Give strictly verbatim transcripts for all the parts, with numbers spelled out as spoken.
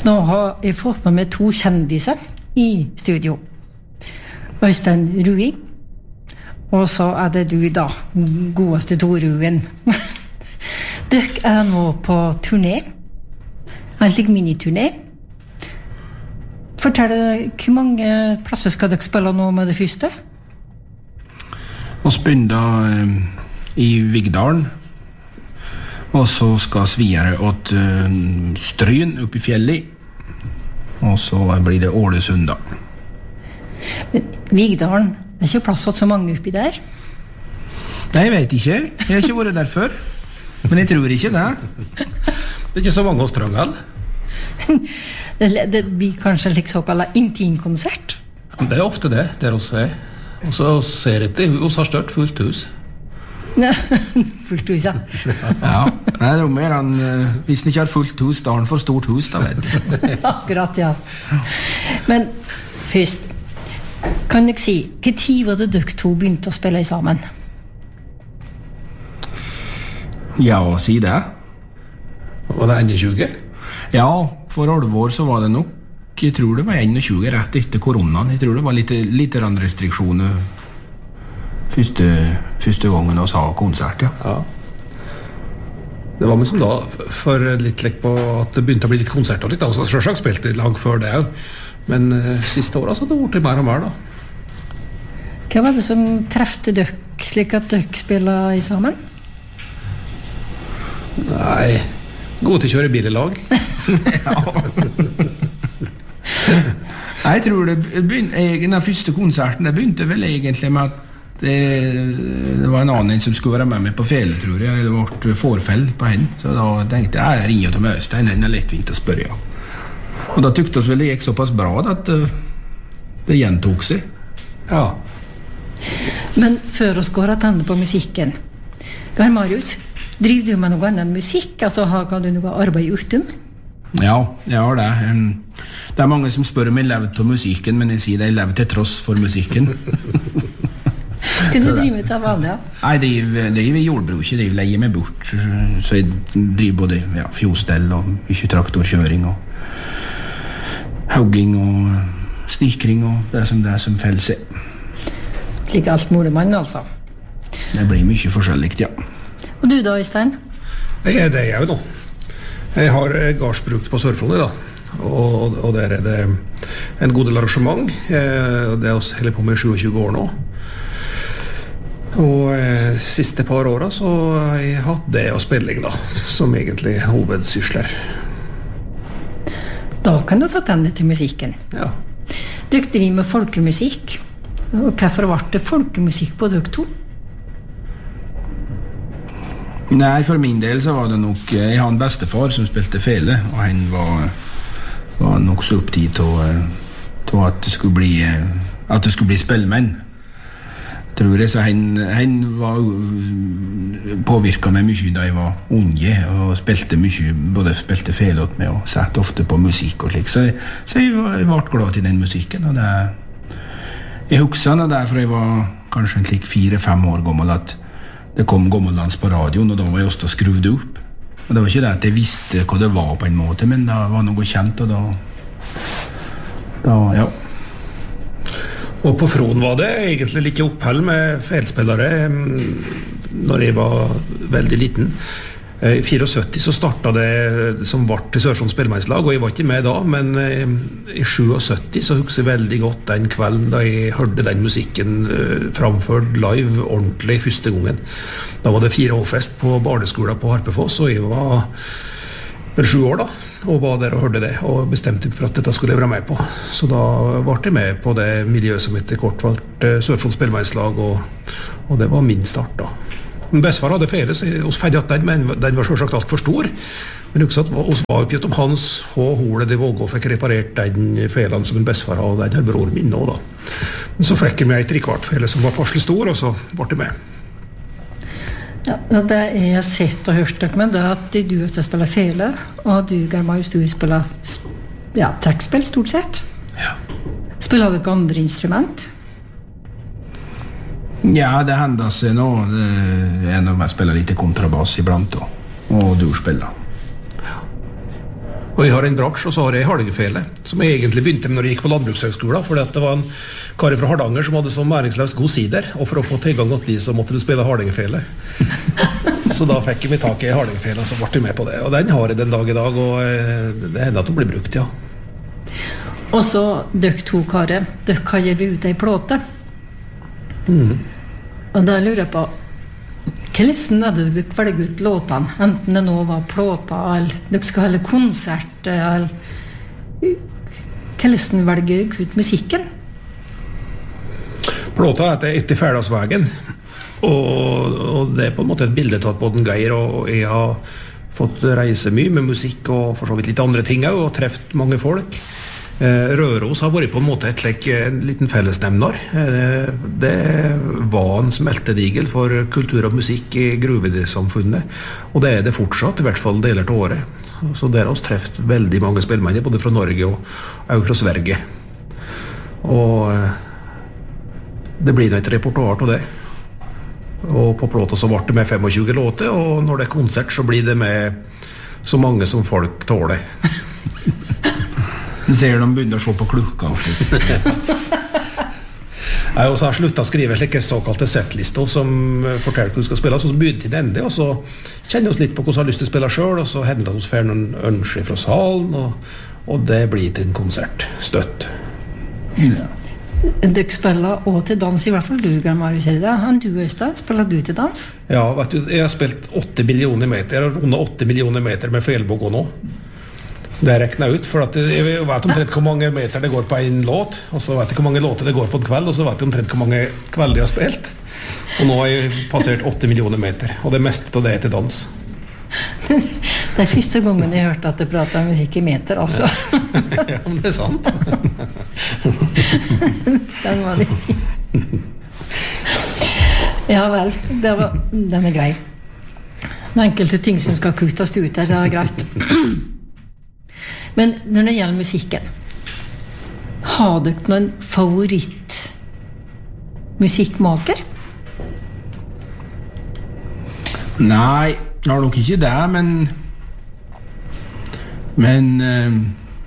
Nå har jeg fått med meg to kjendiser i studio. Øystein Rui, og så er det du da, godeste Toruen. Dere er nå på turné, en slik miniturné. Fortell, hvor mange plasser skal dere spille nå med det første? Vi begynner eh, i Vigdalen, og så skal vi videre til uh, Stryn oppe i fjellet, og så blir det Ålesund da. Men Vigdalen, det er ikke plass til så mange oppi der? Nei, jeg vet ikke. Jeg har ikke vært der før. Men jeg tror ikke det. Det er ikke så mange hos Trøngel. det, det blir kanskje en såkalt intimkonsert? Det er ofte det, der også er. Og så ser jeg det, hos har størt fullt hus. Fullt hus, ja. Ja, det er jo mer enn, uh, hvis den ikke har fullt hus, da har den for stort hus, da vet du. Akkurat, ja. Men først, kan dere si, hva tid var det dere to begynte å spille sammen? Ja, si det. Var det enogtjue? Ja, for alvor så var det nok, jeg tror det var enogtjue rett etter koronaen. Jeg tror det var litt, litt restriksjoner første, første gangen vi ha konsert, ja. Ja. Det var med som da, for litt lekk på at det begynte å bli litt konserter litt, da. Så selvsagt spilte i lag før det jo. Men uh, siste året så har det vært mer og mer da. Hva var det som trefte dere, slik at dere spiller i sammen? Nei, god til å kjøre bil i lag. Ja. Jeg tror det begynte, den første konserten, det begynte vel egentlig med at det, det var en annen som skulle være med meg på fele, tror jeg. Det ble forfell på henne. Så da tenkte jeg, jeg ringer til med Øystein, den er lettvint å spørre. Ja. Og da tykte vi vel det gikk såpass bra at uh, det gjentok seg. Ja. Men før å skåre tenne på musikken, Gar Marius, driver du med noe annet musikk? Altså, har du noe arbeid utom? Ja, jeg har det. Det er mange som spør om jeg lever til musikken, men jeg sier det, jeg lever til tross for musikken. Hva du driver med til vanlig, ja? Jeg driver, driver jordbruk, jeg driver leier meg bort, så jeg driver både ja, fjostell og ikke traktorkjøring og hogging og snikring og det som det er som felles er. Slik alt molemann, altså? Det blir mye forskjellig, ja. Og du da, Øystein? Det er det jeg jo nå. Jeg har gardsbruk på Sørflåny da, og, og der er det en god del arrangement. Det er også hele på med tjuesyv år nå. Og eh, siste par årene så har jeg hatt det og spilling da, som egentlig hovedsysler. Da kan du sette henne til musikken. Ja. Dere driver med folkemusikk. Og hvorfor ble det folkemusikk på dere to? Nei, for min del så var det nok, jeg har en bestefar som spilte fele, og han var, var nok så opptatt til at det skulle bli, at det skulle bli spillmenn. Tror jeg, så han, han var påvirket meg mye da jeg var unge, og spilte mye, både spilte fele åt meg, og satt ofte på musikk og slik, så, så jeg, var, jeg ble glad til den musikken, og det, jeg husker det der, for jeg var kanskje en slik fire-fem år gammel, at det kom gammeldans på radioen, og da var jeg også skruvet opp. Og det var ikke det at jeg visste hva det var på en måte, men det var noe kjent, og da, da ja. Og på Fron var det egentlig litt oppheld med felspillere når jeg var veldig liten. I syttifire så startet det som var til Sørflån spillemannslag, og jeg var ikke med da, men i syttisju så husker jeg veldig godt den kvelden da jeg hørte den musikken framført live ordentlig første gangen. Da var det fire årfest på barneskolen på Harpefoss, og jeg var vel sju år da, og var der og hørte det, og bestemte for at dette skulle jeg være med på. Så da ble jeg med på det miljøet som etter kort ble Sørflån spillemannslag, og, og det var min start da. Men bestefar hadde fele, så oss ferdig at den, men den var selvsagt alt for stor. Men også at oss var oppgitt om hans og hole det våg og fikk reparert den felen som en bestefar hadde, den her bror min nå da. Men så fikk jeg med et trikvart fele som var passelig stor, og så ble jeg med. Ja, det jeg har sett og hørt dere med, det er at du også spiller fele, og du, Gar Marius, du spiller ja, trekkspill stort sett. Ja. Spiller dere andre instrument? Ja, det hender seg nå. Det er når man spiller litt kontrabass iblant, og, og du spiller. Og jeg har en bratsj, og så har jeg halgefele, som jeg egentlig begynte med når jeg gikk på landbrukshøgskolen, fordi at det var en kar fra Hardanger som hadde som næringsløst god sider, og for å få tilgang til liv så måtte du spille halgefele. Så da fikk jeg meg tak i halgefele, og så ble jeg med på det. Og den har jeg den dag i dag, og det hender at den blir brukt, ja. Og så døk to karer, døk har gitt ut ei plåte. Mm. Og da lurer jeg på, hvordan er det du velger ut låtene? Enten det nå var plåta, eller du skal holde konsert, eller hvordan velger du ut musikken? Plåta heter Etter Færdalsvegen, og, og det er på en måte et bilde tatt på den Geir, og jeg har fått reise mye med musikk og for så vidt litt andre ting også, og treft mange folk. Røros har vært på en måte et slik, en liten fellesnevner. Det var en smeltedigel for kultur og musikk i gruvesamfunnet, og det er det fortsatt, i hvert fall deler til året. Så der har vi treft veldig mange spillmenn, både fra Norge og, og fra Sverige. Og det blir et repertoar til det. Og på plåta så ble det med tjuefem låter, og når det er konsert så blir det med så mange som folk tåler. Ser de begynner å se på klokka. Jeg har sluttet å skrive slike såkalte setlister som forteller hva du skal spille, så begynner til det ende, og så kjenner vi oss litt på hvordan vi har lyst til å spille selv, og så hender det oss for noen ønsker fra salen, og, og det blir til en konsert støtt. Ja. Dere spiller også til dans, i hvert fall du, Marius, er det? Han du, Øystein, spiller du til dans? Ja, vet du, jeg har spilt åtte millioner meter, jeg har rundet åtte millioner meter med fjellbåg nå. Det er reknet ut, for at jeg vet omtrent hvor mange meter det går på en låt, og så vet jeg hvor mange låter det går på en kveld, og så vet jeg omtrent hvor mange kvelder jeg har spilt. Og nå har jeg passert åtte millioner meter, og det meste av det er til dans. Det er første gangen jeg hørte at du prater om musikk i meter, altså. Ja, men det er sant. Den var det. Ja vel, det var, den er grei. Det er enkelte ting som skal kuttes ut der, det er greit. Men når det gjelder musikken, har du noen favoritt musikkmaker? Nei, jeg har nok ikke det, men men eh,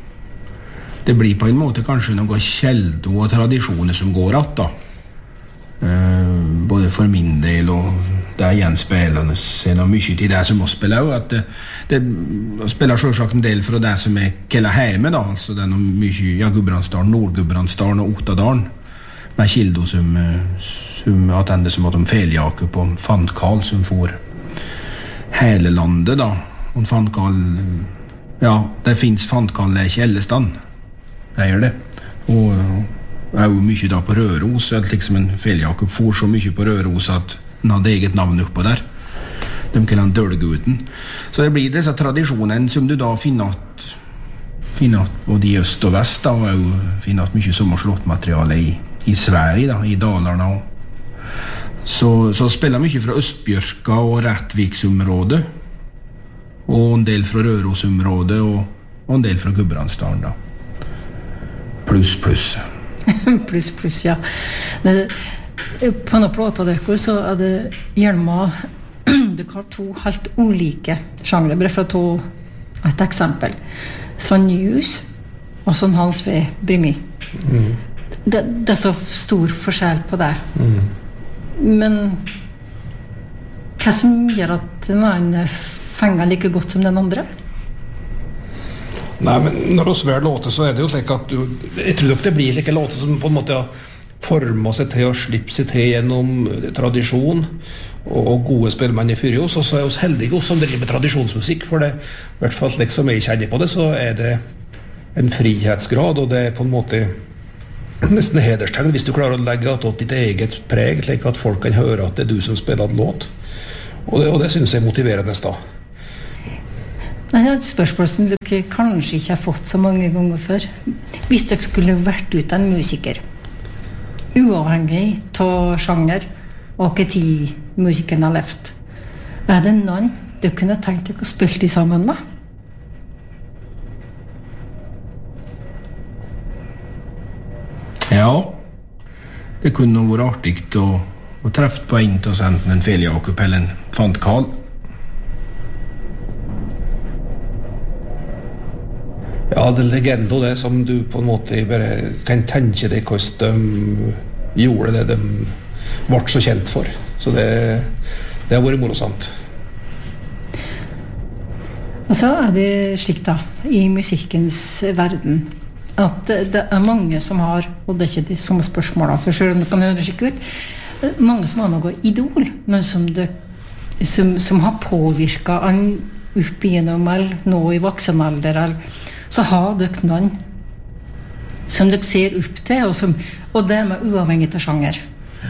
det blir på en måte kanskje noen kjeldo og tradisjoner som går att da. Eh, både for min del og det er gjenspillende er noe mye til det som må spille også, at det, det spiller selvsagt en del fra det som er kella hjemme da, altså det er noe mye, ja, Gudbrandsdalen, Nord-Gudbrandsdalen og Ottadalen med kildo som, som attende som at de Feljakup og Fandkal som får hele landet da, og Fandkal, ja, det finnes Fandkal i Kjellestand, det gjør det, og det er jo mye da på Røros, at liksom en Feljakup får så mye på Røros at han hadde eget navn oppå der. De kaller han Dølguten. Så det blir disse tradisjonene som du da finner at, finner at både i øst og vest, da, og finner at mye sommerslåttmateriale i, i Sverige, da, i Dalarna. Så, så spiller mye fra Østbjørka og Rättviksområdet, og en del fra Rørosområdet, og, og en del fra Gudbrandsdalen, da. Pluss, pluss. Pluss, pluss, ja. Det, på denne plata dere så er det gjerne dere har to helt ulike sjangre, bare for å ta et eksempel. Sånn News og sånn Hans V. Brimi. Mm. Det, det er så stor forskjell på det. Mm. Men hva som gjør at den ene fenger like godt som den andre? Nei, men når vi hver låter så er det jo slik at du, jeg tror ikke det blir like låter som på en måte har formet seg til å slippe seg til gjennom tradisjon og gode spillmenn i Fyrjos, og så er vi heldige oss som driver med tradisjonsmusikk, for det, i hvert fall slik som jeg kjenner på det, så er det en frihetsgrad, og det er på en måte nesten hederstegn hvis du klarer å legge at ditt eget preg, slik at folk kan høre at det er du som spiller en låt, og det, og det synes jeg motiverer nesten. Det er et spørsmål som dere kanskje ikke har fått så mange ganger før. Hvis dere skulle vært ut en musiker, uavhengig av sjanger og hva tid musikeren har levd, er det noen dere kunne tenkt dere å spille de sammen med? Ja, det kunne vært artig å, å treffe på en til enten en Feljakup eller en Fandkal. Ja, det er legendo det som du på en måte bare kan tenke deg hvordan de gjorde det de ble så kjent for. Så det, det har vært morosamt. Og så er det slik da, i musikkens verden, at det er mange som har, og det er ikke de samme spørsmål, altså selv om det kan høres ikke ut, mange som har noe idol, noe som, det, som, som har påvirket en opp igjennom, eller nå i voksen alder, eller, så har dere noen som dere ser opp til, og, som, og det er med uavhengig av sjanger.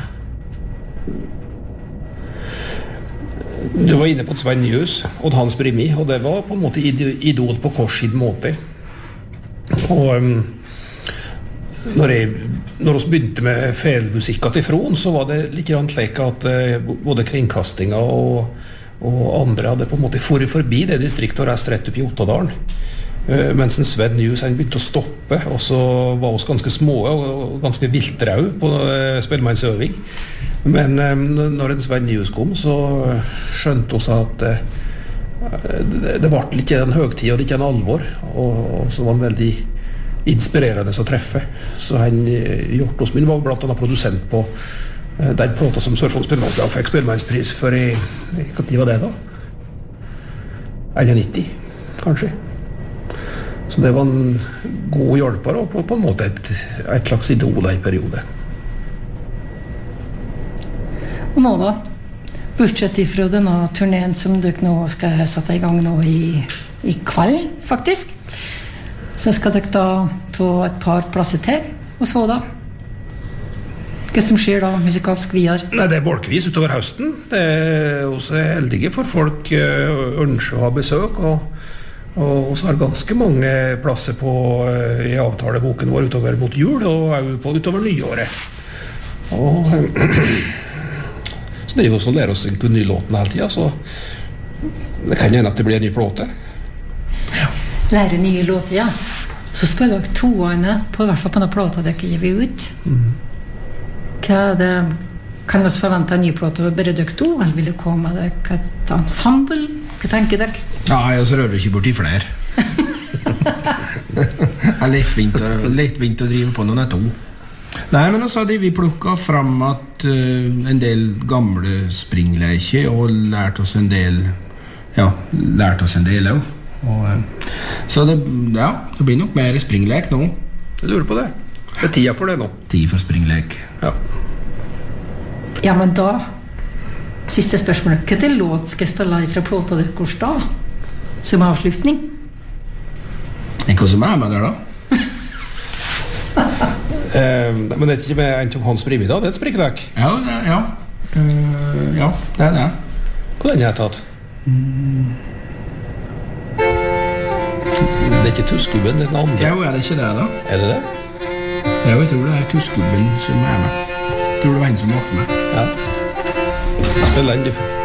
Du var inne på Sven Njus og Hans Brimi, og det var på en måte idol på korsid måte. Og um, når jeg når vi begynte med felmusikka til Fron, så var det litt slik at uh, både kringkastinga og, og andre hadde på en måte forret forbi det distriktet og reist rett opp i Ottadalen. Uh, mens en Sven Njus han begynte å stoppe, og så var oss ganske små og ganske viltrau på uh, spellemannsøving. Men um, når en Sven Njus kom, så skjønte oss at uh, det, det var ikke en høgtid og det ikke en alvor, og, og så var han veldig inspirerende å treffe. Så han gjort oss min var blant annet produsent på uh, den plata som Sørfold Spellemannslag fikk spellemannspris for i, hva tid var det da? nitti, kanskje. Så det var en god hjelper og på, på en måte et, et slags idol i periode. Og nå da, bortsett ifra denne turneen som dere nå skal sette i gang nå i, i kveld, faktisk, så skal dere da ta et par plasser til, og så da? Hva som skjer da, musikalsk videre? Nei, det er bolkvis utover høsten. Det er også heldige for folk uh, ønsker å ha besøk, og, og så har ganske mange plasser på uh, i avtaleboken vår utover mot jul, og også på utover nyåret. Og... Så det er jo sånn å lære oss en ny låten hele tiden, så det kan hende at det blir en ny plåte. Ja. Lære nye låter, ja. Så spiller dere toene, på hvert fall på denne plåta dere gir ut. Mm. Hva er det, kan dere forvente en ny plåte og bare dere to, eller vil det komme dere et ensemble? Hva tenker dere? Ja, jeg så rører ikke bort i flere. Det er lettvint å, lettvint å drive på noen er to. Nei, men altså hadde vi plukket fram at uh, en del gamle springleker og lært oss en del ja, lært oss en del også. Og, uh, så det, ja, det blir nok mer springlek nå. Jeg lurer på det. Det er tida for det nå. Tid for springlek. Ja. Ja, men da siste spørsmålet. Hva er låt skal jeg spille fra plåta deres da? Som avslutning? Hva som er med der da? Uh, men det er ikke med en som Hans Brimi da, det er et sprikkdekk. Ja, ja, uh, ja, det er det. Hva den har jeg tatt? Mm. Det er ikke Tuskubben, det er den andre. Ja, er det ikke det da? Er det det? Ja, jeg tror det er Tuskubben som er med. Jeg tror det var en som var med. Ja. Spill den, du.